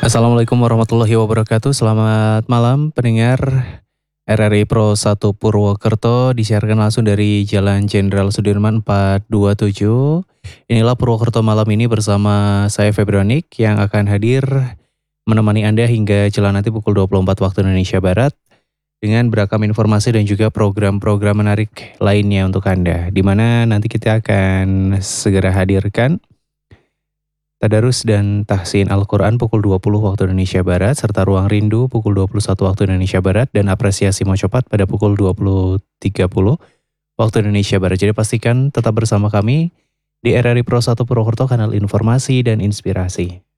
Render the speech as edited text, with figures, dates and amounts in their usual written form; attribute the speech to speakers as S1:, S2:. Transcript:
S1: Assalamualaikum warahmatullahi wabarakatuh. Selamat malam pendengar RRI Pro 1 Purwokerto, disiarkan langsung dari Jalan Jenderal Sudirman 427. Inilah Purwokerto malam ini bersama saya Febrionik yang akan hadir menemani Anda hingga jelang nanti pukul 24 waktu Indonesia Barat dengan beragam informasi dan juga program-program menarik lainnya untuk Anda, di mana nanti kita akan segera hadirkan Tadarus dan Tahsin Al-Quran pukul 20 waktu Indonesia Barat, serta Ruang Rindu pukul 21 waktu Indonesia Barat, dan Apresiasi Mocopat pada pukul 20.30 waktu Indonesia Barat. Jadi pastikan tetap bersama kami di RRI Pro 1 Purwokerto, kanal informasi dan inspirasi.